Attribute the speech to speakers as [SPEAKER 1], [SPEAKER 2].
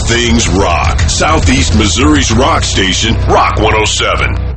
[SPEAKER 1] things rock. Southeast Missouri's rock station, Rock 107.